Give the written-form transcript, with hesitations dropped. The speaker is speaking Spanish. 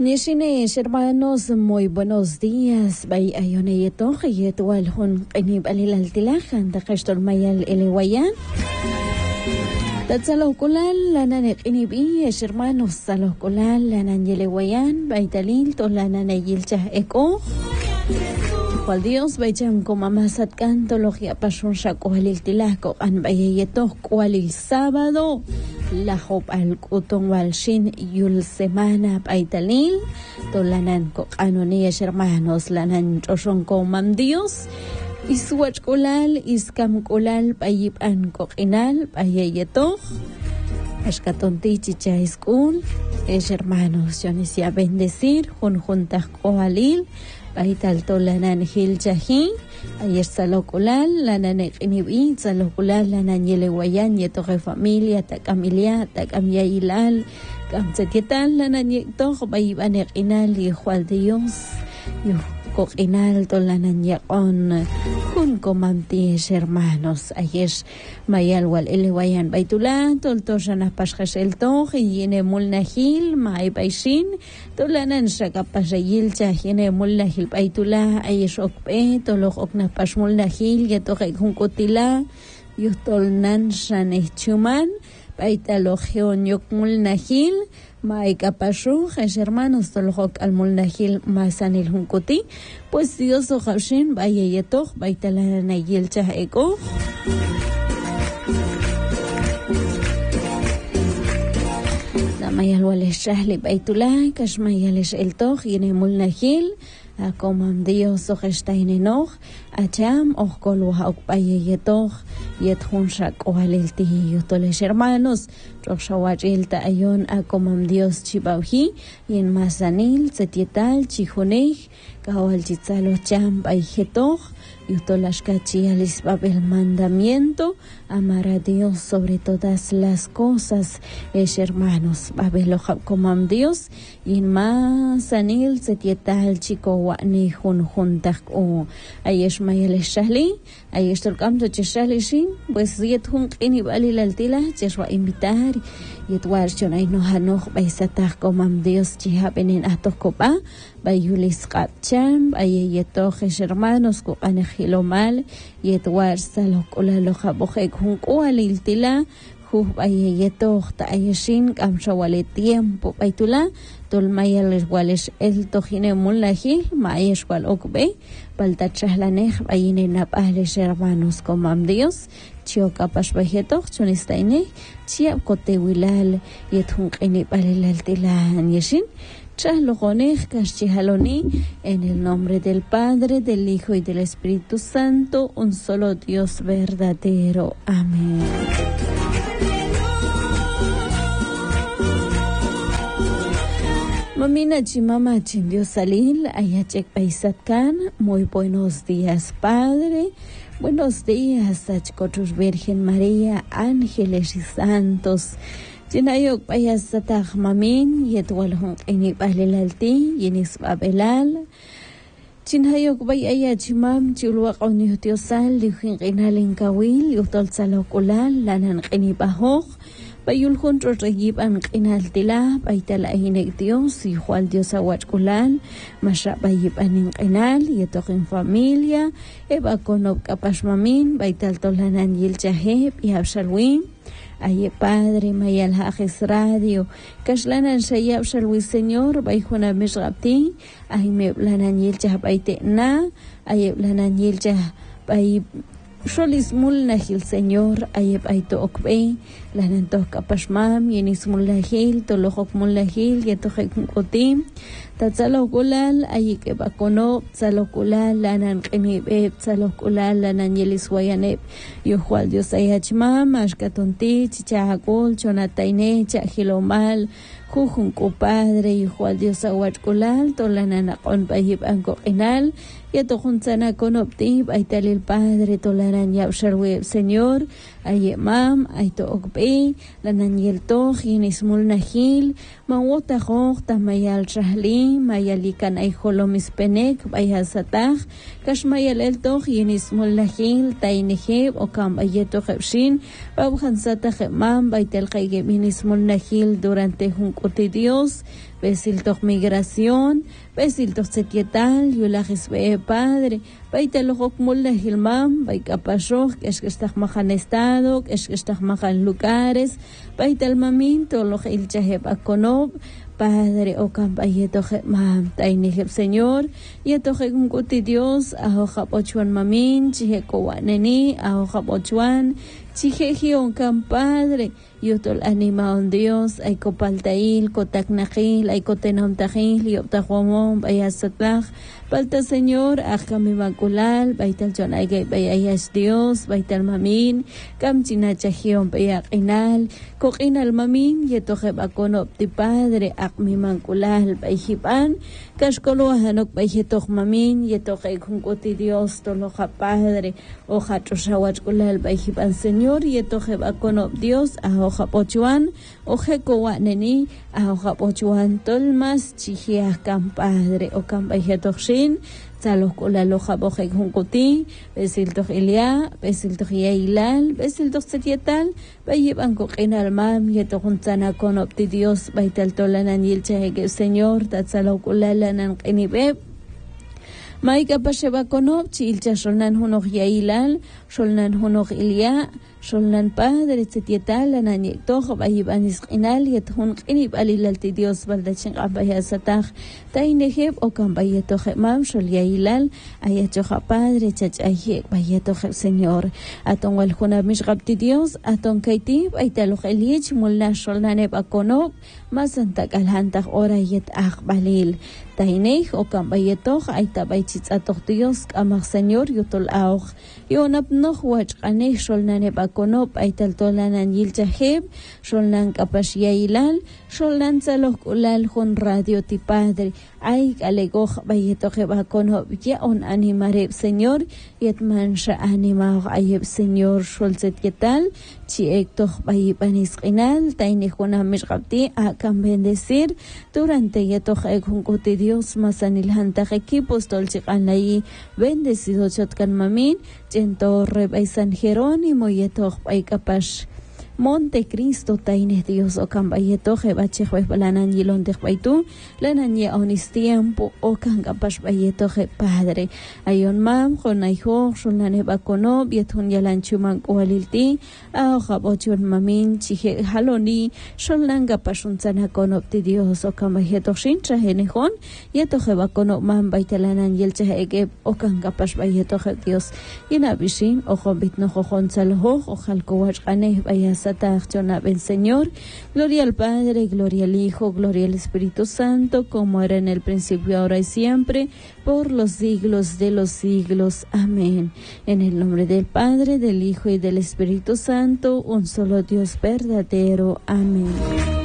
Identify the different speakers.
Speaker 1: Nishines, hermanos, muy buenos días. Bay ayoneyeto, yetual hun qinib alilaltilajan, taqashtor mayal elewayan. Tatzalokulal, lanan qinibi, hermanos, salokulal, lanan yelewayan, baytalil, tolanan yilcha eko. Cual Dios baycham como amasat canto logia pasun shakuhalil tilako an bayeyeto cual el sábado la hop al kutong walshin yul semana paitalil tolanan ko anonia hermanos lanan choshon ko mam Dios iswach kulal iskam kulal payip an ko inal bayeyeto ashkatonti chicha iskul hermanos yo necia bendecir juntas kohalil Baital tolanan hil jahi ayer salokulal lanan qinibi salokulal lanan yelewayan yetoge familia takamilia takamya ilal kamsetietal lanan yekto bayiban qinal igual Dios yo coqinal tolanan yakon kun komamti hermanos ayer mayal wal elewayan baitulan toltoshana pashkhel tog yene mulnahil mai baishin tolanan shakapashayil chahine mulnahil baitula ayesh okpe tolog okna pashmulnahil yetoge kunkutila yutolnan shanechuman baitalogion yokmulnahil Mai kapashu, hermanos, tolhok al mulnahil masanil hunkuti, pues Dios ojashin, vaya yetok, baitalan ayil chaheko. Namayal wales shahli baitula, kashmayalish el toch, yene mulnahil, akomam Dios ojestaine noch, acham, ojkol wahok vaya yetok, yethun shak ohalilti, yotoles hermanos, Roshawachilta ayon akomam Dios chibauhi y en Mazanil setietal chijonej kawal chitzalo cham baijetoch yutolashkachi alisbab el mandamiento amar a Dios sobre todas las cosas hermanos babeloja komam Dios y en Mazanil setietal chico wani juntak o ayesh mayel shahli ayesh tolkamto cheshalishin pues yethun qini balilaltila cheshwa invitar yetwarchon ay nohanoj baisatah komam Dios chihapenen atokopa bayulis qapcham ayeyetoj hermanos ko anejilomal yetwar salokula lojabojek junko aliltila juh ayeyetoj ta ayeshin kamshawale tiempo baitula tolmayales wales el tojine mulahil maesh wal okbe baltachalanej bayine napales hermanos komam Dios Chioka pashbajetok chonistaine chia kotewilal yethun qini balelaltilan yeshin chahlogonej kashchihaloni en el nombre del Padre, del Hijo y del Espíritu Santo, un solo Dios verdadero. Amén. Mamina chimama chindio salil ayachek paisatkan. Muy buenos días, Padre. Buenos días, Achkotus Virgen María, ángeles y santos. Jinayok payasatach mamin, yetwalhun inibalalti, yenisbabelal. Jinayok bayayachimam, chulwaqoni tiosal, lihin inalin kawil, yutol salokulal, lanan inibahok. Bayulhun rotayib an qinaltila baytal ahinek Dios igual Dios awachkulan masha bayib anin qinal yetoqin familia eba konob kapashmamin baytal tolanan yilchaheb y abshalwin aye Padre mayal hajes radio kashlanan shayab shalwi Señor bayjuna mishgabti ahime blanan yilchah baytena aye blanan yilchah bayib Sholis mulnahil Señor ayeb aito okbe lanantoh kapashmam yenis mulnahil tolojok mulnahil yetohek kotim tatzalokulal ayik ebakono tzalokulal lanan qinibeb tzalokulal lanan yelis wayaneb yuhwal Dios ayachmam ashkatonti chichahakul chonataine chahilomal jujun ko Padre yuhwal Dios awachkulal tolanan aqon bayib anko qinal Yatohun sana konopti baitalil Padre tolaran yabsharwe Señor ayemam aito okbe lanan yeltoj yenismul nahil mawota joj tamayal shahli mayalikan ay holomis penek bayasatah kashmayal eltoj yenismul nahil taineheb okam ayeto jebshin babhan satah mam baitel qayge yenismul nahil durante hun juncuti Dios, besiltoch migración, besiltoch setietal, yulajisbe Padre, baitelojok mulla hilmam, baikapashok, esquestahmajan estado, esquestahmajan lugares, baitel mamin, toloj ilchaheb akonob, Padre, o campayetoje mam, tainiheb Señor, yetoje juncuti Dios, ahojab ochuan mamin, chihekowaneni, ahojab ochuan, chihejion cam Padre, yotol anima on Dios, ay copaltail, cotaknajil, ay cotenamtajil, yoptajuamon, bayasatlaj, palta Señor, ajami maculal, baital jonaygay, bayayas Dios, baital mamin, cam chinachajion, bayakinal, coquinal mamin, yetoje baconopti Padre, akmi maculal, bayhipan, kashkoloahanok bayhetoj mamin, yetoje juncuti Dios, toloja Padre, oja troshawachkulal, bayhipan Señor, yetoje baconop Dios, ahoja pochuan, oje kowaneni, ahoja pochuan tolmas, chihiah cam Padre, o cam bayhetoj shin, Tzaloh kulaloja boje juncuti, besiltoch Ilia, besiltoch Yailal, besiltoch Setietal, bayiban coquinal mam, yetochuntzana conopti Dios, baital tolanan yilchahege Señor, tatzaloh kulalanan qinibeb, Maika pasheba konop, chilcha sholnan hunok Yailal, sholnan hunok Ilia, sholnan Padre, Setietal, ananyektoch, bayiban isqinal, yethun qinib alilalti Dios, baldachin qabayasatach, taineheb, okam bayetoje mam, shol Yailal, ayachoja Padre, chachayek, bayetoje Señor, aton waljuna mishqabti Dios, aton kaiti, baitaloch Elich, mulna sholnaneb akonop, masantak alhantach ora yet balil. Taineh okam bayetoch, aita baichitzatoch Dios, amach Señor, yutol auch, yonap noch wach aneh sholnaneb akonop, aital tolanan yilchaheb, sholnan kapash Yailal, sholnan tzaloch kulal jun radio ti Padre, ay alegoj bayetoje bakonop, ya on animareb Señor, yet mansha animao ayeb Señor, sholzet yetal, chiektoch bayipanis qinal, taineh juna mishqabti, akam bendecir, durante yetoch juncuti Dios, masanilhantach equipos tolchiqanay, bendecido chotkan mamin, Torre bay San Jerónimo yetoch bay kapash Monte Cristo taineh Dios o kan bayetoje bachej balanan yilondej baytu lanan ye onis tiempo o kan kapash bayetoje Padre ayon mam jonayjo shonane bakono bietun yalan chuman kualilti a jabochun mamin chije haloni shonlan kapashun sana konopti Dios o kan bayetoshin chahenejon yetoje bakono mam baytelanan yelchege o kan kapash bayetoje Dios inabishin o jobitno jojon salho o jalkowach aneh bayas Ben Señor, gloria al Padre, gloria al Hijo, gloria al Espíritu Santo, como era en el principio, ahora y siempre, por los siglos de los siglos. Amén. En el nombre del Padre, del Hijo y del Espíritu Santo, un solo Dios verdadero. Amén.